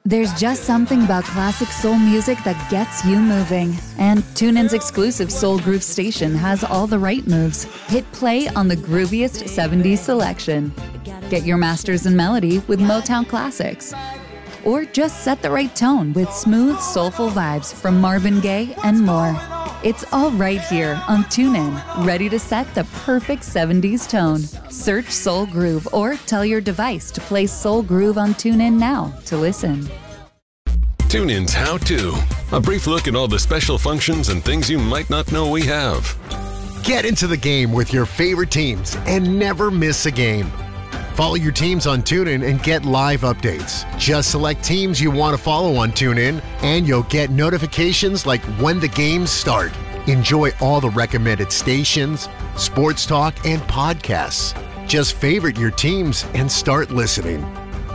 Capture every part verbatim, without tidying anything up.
There's just something about classic soul music that gets you moving. And TuneIn's exclusive Soul Groove station has all the right moves. Hit play on the grooviest seventies selection. Get your masters in melody with Motown classics. Or just set the right tone with smooth, soulful vibes from Marvin Gaye and more. It's all right here on TuneIn, ready to set the perfect seventies tone. Search Soul Groove or tell your device to play Soul Groove on TuneIn now to listen. TuneIn's How To. A brief look at all the special functions and things you might not know we have. Get into the game with your favorite teams and never miss a game. Follow your teams on TuneIn and get live updates. Just select teams you want to follow on TuneIn, and you'll get notifications like when the games start. Enjoy all the recommended stations, sports talk, and podcasts. Just favorite your teams and start listening.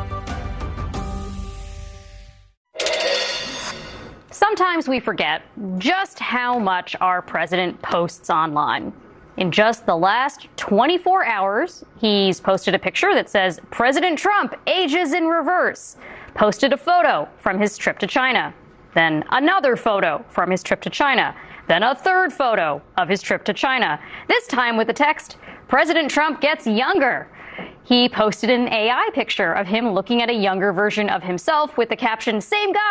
Sometimes we forget just how much our president posts online. In just the last twenty-four hours, he's posted a picture that says, President Trump ages in reverse. Posted a photo from his trip to China. Then another photo from his trip to China. Then a third photo of his trip to China. This time with the text, President Trump gets younger. He posted an A I picture of him looking at a younger version of himself with the caption, same guy.